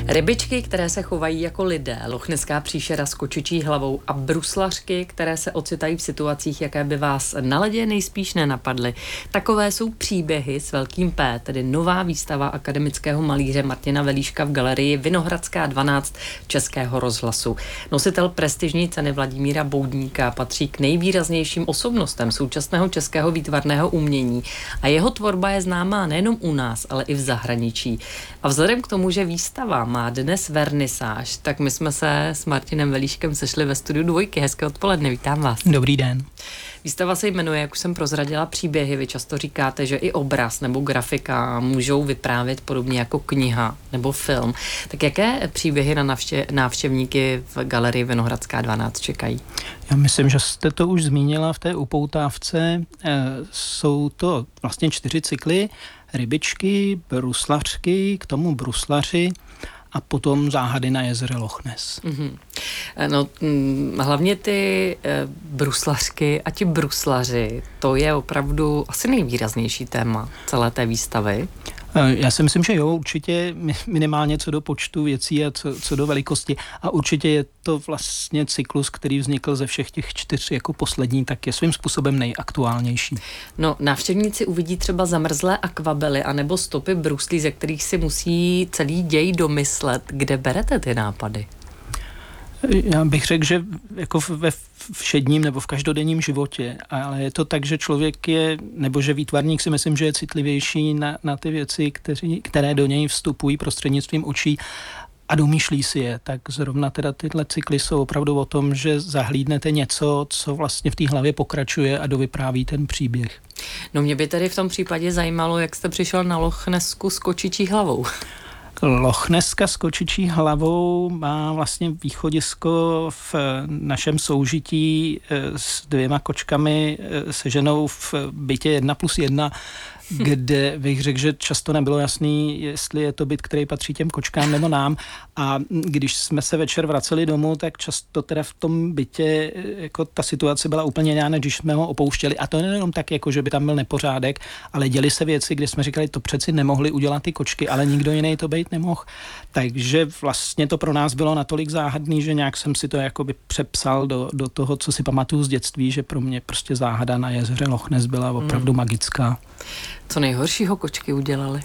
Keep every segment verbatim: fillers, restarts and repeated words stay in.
Rybičky, které se chovají jako lidé, lochneská příšera s kočičí hlavou a bruslařky, které se ocitají v situacích, jaké by vás na ledě nejspíš nenapadly. Takové jsou příběhy s velkým P, tedy nová výstava akademického malíře Martina Velíška v galerii Vinohradská dvanáct Českého rozhlasu. Nositel prestižní ceny Vladimíra Boudníka patří k nejvýraznějším osobnostem současného českého výtvarného umění a jeho tvorba je známá nejenom u nás, ale i v zahraničí. A vzhledem k tomu, že výstava má dnes vernisáž, tak my jsme se s Martinem Velíškem sešli ve studiu Dvojky. Hezké odpoledne, vítám vás. Dobrý den. Výstava se jmenuje, jak už jsem prozradila, Příběhy. Vy často říkáte, že i obraz nebo grafika můžou vyprávět podobně jako kniha nebo film. Tak jaké příběhy na navště- návštěvníky v galerii Vinohradská dvanáct čekají? Já myslím, že jste to už zmínila v té upoutávce. E, jsou to vlastně čtyři cykly. Rybičky, bruslařky, k tomu bruslaři a potom záhady na jezeře Loch Ness. Mm-hmm. No, hm, hlavně ty e, bruslařky a ti bruslaři, to je opravdu asi nejvýraznější téma celé té výstavy. Já si myslím, že jo, určitě minimálně co do počtu věcí a co, co do velikosti. A určitě je to vlastně cyklus, který vznikl ze všech těch čtyř jako poslední, tak je svým způsobem nejaktuálnější. No, návštěvníci uvidí třeba zamrzlé akvabely anebo stopy bruslí, ze kterých si musí celý děj domyslet. Kde berete ty nápady? Já bych řekl, že jako ve všedním nebo v každodenním životě, ale je to tak, že člověk je, nebo že výtvarník si myslím, že je citlivější na, na ty věci, kteří, které do něj vstupují prostřednictvím očí a domýšlí si je. Tak zrovna teda tyhle cykly jsou opravdu o tom, že zahlídnete něco, co vlastně v té hlavě pokračuje a dovypráví ten příběh. No mě by tedy v tom případě zajímalo, jak jste přišel na Lochnesku s kočičí hlavou. Lochneska s kočičí hlavou má vlastně východisko v našem soužití s dvěma kočkami se ženou v bytě jedna plus jedna, kde bych řekl, že často nebylo jasný, jestli je to byt, který patří těm kočkám nebo nám. A když jsme se večer vraceli domů, tak často teda v tom bytě jako ta situace byla úplně jiná, než když jsme ho opouštěli. A to nejenom tak, jako že by tam byl nepořádek, ale děli se věci, kde jsme říkali, to přeci nemohli udělat ty kočky, ale nikdo jiný to být nemohl. Takže vlastně to pro nás bylo natolik záhadný, že nějak jsem si to jakoby přepsal do, do toho, co si pamatuju z dětství, že pro mě prostě záhada na jezeře Loch Ness byla opravdu hmm. magická. Co nejhoršího kočky udělali?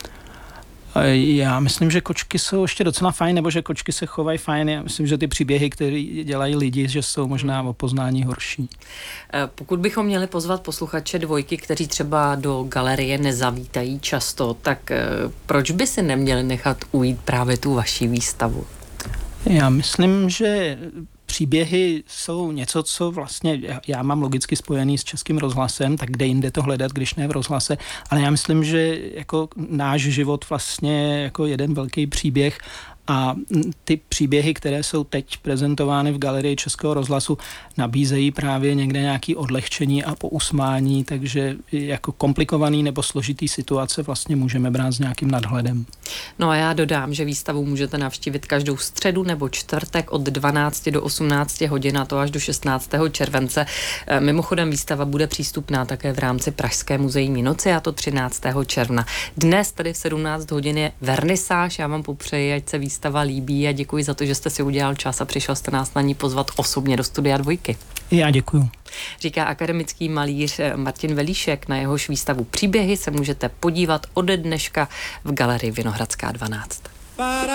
Já myslím, že kočky jsou ještě docela fajn, nebo že kočky se chovají fajn. Já myslím, že ty příběhy, které dělají lidi, že jsou možná o poznání horší. Pokud bychom měli pozvat posluchače Dvojky, kteří třeba do galerie nezavítají často, tak proč by si neměli nechat ujít právě tu vaši výstavu? Já myslím, že příběhy jsou něco, co vlastně já mám logicky spojený s Českým rozhlasem, tak kde jinde to hledat, když ne v rozhlase, ale já myslím, že jako náš život vlastně jako jeden velký příběh a ty příběhy, které jsou teď prezentovány v galerii Českého rozhlasu, nabízejí právě někde nějaké odlehčení a pousmání, takže jako komplikovaný nebo složitý situace vlastně můžeme brát s nějakým nadhledem. No a já dodám, že výstavu můžete navštívit každou středu nebo čtvrtek od dvanácti do osmnácti hodin, a to až do šestnáctého července. Mimochodem výstava bude přístupná také v rámci Pražské muzejní noci, a to třináctého června. Dnes tedy v sedmnáct hodin je vernisáž. Já vám popřeji, ať se výstava líbí, a děkuji za to, že jste si udělal čas a přišel jste nás na ní pozvat osobně do studia Dvojky. Já děkuju. Říká akademický malíř Martin Velíšek. Na jehož výstavu Příběhy se můžete podívat ode dneška v galerii Vinohradská dvanáct.